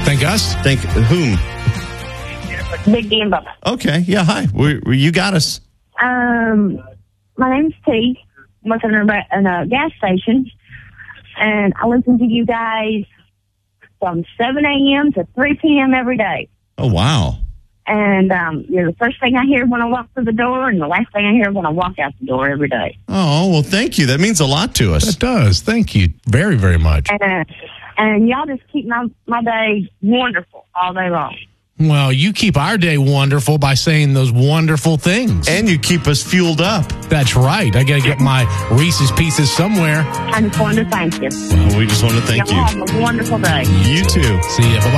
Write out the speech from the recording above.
Thank us? Thank whom? Big D and Bubba. Okay, yeah, hi. You got us. My name's T. I'm working in a gas station, and I listen to you guys from 7 a.m. to 3 p.m. every day. Oh, wow. And you're the first thing I hear when I walk through the door and the last thing I hear when I walk out the door every day. Oh, well, thank you. That means a lot to us. It does. Thank you very, very much. And y'all just keep my day wonderful all day long. Well, you keep our day wonderful by saying those wonderful things. And you keep us fueled up. That's right. I got to get my Reese's Pieces somewhere. I just wanted to thank you. Well, we just want to thank y'all you. Have a wonderful day. You too. See ya. Bye-bye.